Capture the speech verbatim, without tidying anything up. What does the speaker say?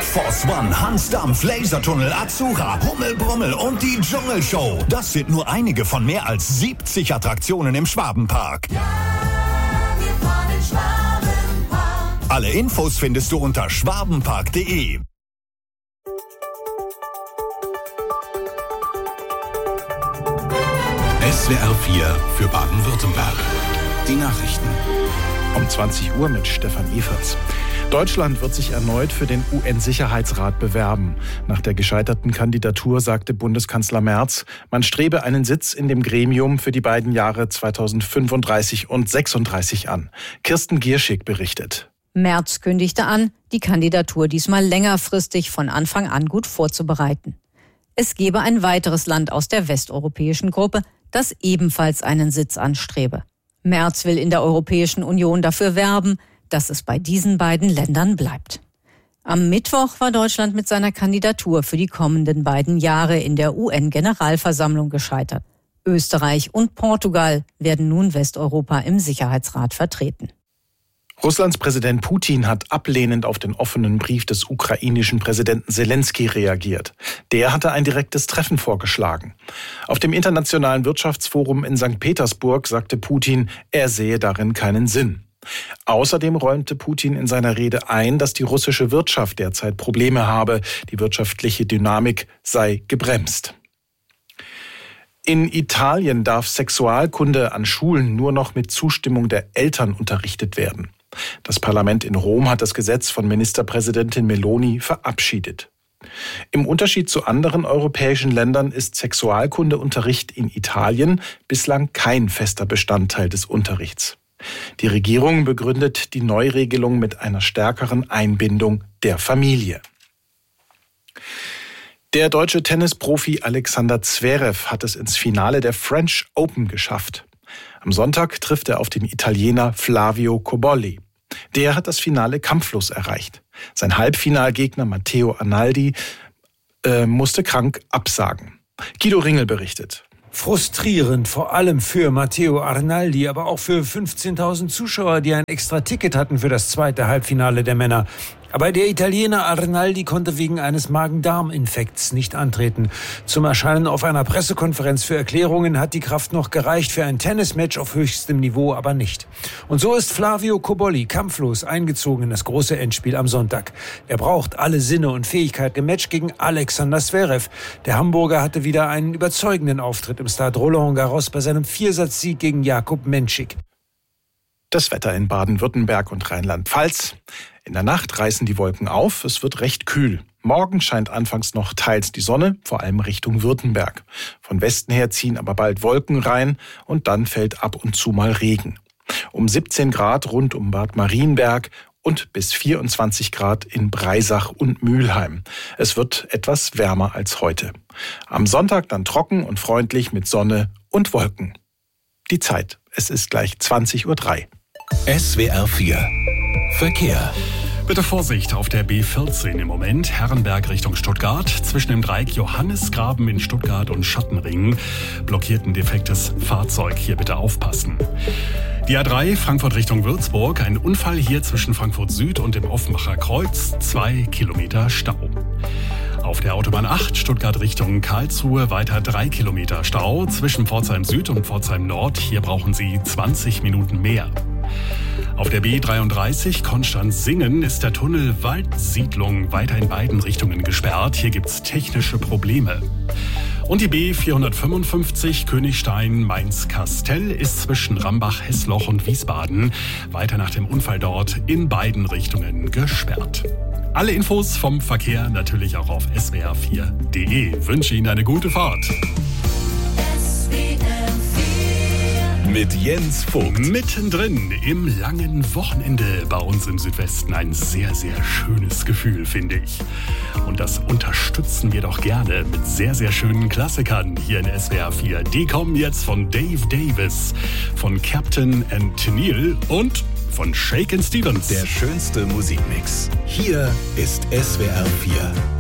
Force One, Hansdampf, Lasertunnel, Azura, Hummelbrummel und die Dschungelshow. Das sind nur einige von mehr als siebzig Attraktionen im Schwabenpark. Ja, wir fahren in Schwabenpark. Alle Infos findest du unter schwabenpark punkt de. S W R vier für Baden-Württemberg. Die Nachrichten. Um zwanzig Uhr mit Stefan Eferts. Deutschland wird sich erneut für den U N-Sicherheitsrat bewerben. Nach der gescheiterten Kandidatur sagte Bundeskanzler Merz, man strebe einen Sitz in dem Gremium für die beiden Jahre zweitausendfünfunddreißig und sechsunddreißig an. Kirsten Gierschig berichtet. Merz kündigte an, die Kandidatur diesmal längerfristig von Anfang an gut vorzubereiten. Es gebe ein weiteres Land aus der westeuropäischen Gruppe, das ebenfalls einen Sitz anstrebe. Merz will in der Europäischen Union dafür werben, dass es bei diesen beiden Ländern bleibt. Am Mittwoch war Deutschland mit seiner Kandidatur für die kommenden beiden Jahre in der U N-Generalversammlung gescheitert. Österreich und Portugal werden nun Westeuropa im Sicherheitsrat vertreten. Russlands Präsident Putin hat ablehnend auf den offenen Brief des ukrainischen Präsidenten Selenskyj reagiert. Der hatte ein direktes Treffen vorgeschlagen. Auf dem Internationalen Wirtschaftsforum in Sankt Petersburg sagte Putin, er sehe darin keinen Sinn. Außerdem räumte Putin in seiner Rede ein, dass die russische Wirtschaft derzeit Probleme habe. Die wirtschaftliche Dynamik sei gebremst. In Italien darf Sexualkunde an Schulen nur noch mit Zustimmung der Eltern unterrichtet werden. Das Parlament in Rom hat das Gesetz von Ministerpräsidentin Meloni verabschiedet. Im Unterschied zu anderen europäischen Ländern ist Sexualkundeunterricht in Italien bislang kein fester Bestandteil des Unterrichts. Die Regierung begründet die Neuregelung mit einer stärkeren Einbindung der Familie. Der deutsche Tennisprofi Alexander Zverev hat es ins Finale der French Open geschafft. Am Sonntag trifft er auf den Italiener Flavio Cobolli. Der hat das Finale kampflos erreicht. Sein Halbfinalgegner Matteo Arnaldi äh, musste krank absagen. Guido Ringel berichtet. Frustrierend, vor allem für Matteo Arnaldi, aber auch für fünfzehntausend Zuschauer, die ein extra Ticket hatten für das zweite Halbfinale der Männer. Aber der Italiener Arnaldi konnte wegen eines Magen-Darm-Infekts nicht antreten. Zum Erscheinen auf einer Pressekonferenz für Erklärungen hat die Kraft noch gereicht, für ein Tennismatch auf höchstem Niveau aber nicht. Und so ist Flavio Cobolli kampflos eingezogen in das große Endspiel am Sonntag. Er braucht alle Sinne und Fähigkeiten im Match gegen Alexander Zverev. Der Hamburger hatte wieder einen überzeugenden Auftritt im Stade Roland Garros bei seinem Viersatzsieg gegen Jakub Menšik. Das Wetter in Baden-Württemberg und Rheinland-Pfalz. In der Nacht reißen die Wolken auf, es wird recht kühl. Morgen scheint anfangs noch teils die Sonne, vor allem Richtung Württemberg. Von Westen her ziehen aber bald Wolken rein und dann fällt ab und zu mal Regen. Um siebzehn Grad rund um Bad Marienberg und bis vierundzwanzig Grad in Breisach und Mülheim. Es wird etwas wärmer als heute. Am Sonntag dann trocken und freundlich mit Sonne und Wolken. Die Zeit, es ist gleich zwanzig Uhr drei. S W R vier Verkehr. Bitte Vorsicht auf der B vierzehn im Moment, Herrenberg Richtung Stuttgart. Zwischen dem Dreieck Johannisgraben in Stuttgart und Schattenring blockiert ein defektes Fahrzeug. Hier bitte aufpassen. Die A drei Frankfurt Richtung Würzburg, ein Unfall hier zwischen Frankfurt Süd und dem Offenbacher Kreuz, zwei Kilometer Stau. Auf der Autobahn acht Stuttgart Richtung Karlsruhe weiter drei Kilometer Stau zwischen Pforzheim Süd und Pforzheim Nord. Hier brauchen Sie zwanzig Minuten mehr. Auf der B dreiunddreißig Konstanz-Singen ist der Tunnel Waldsiedlung weiter in beiden Richtungen gesperrt. Hier gibt's technische Probleme. Und die B vierhundertfünfundfünfzig Königstein-Mainz-Kastell ist zwischen Rambach, Hessloch und Wiesbaden weiter nach dem Unfall dort in beiden Richtungen gesperrt. Alle Infos vom Verkehr natürlich auch auf S W R vier punkt de. Wünsche Ihnen eine gute Fahrt. Mit Jens Vogt. Mittendrin im langen Wochenende bei uns im Südwesten ein sehr, sehr schönes Gefühl, finde ich. Und das unterstützen wir doch gerne mit sehr, sehr schönen Klassikern hier in S W R vier. Die kommen jetzt von Dave Davis, von Captain and Tennille und von Shakin' Stevens. Der schönste Musikmix. Hier ist S W R vier.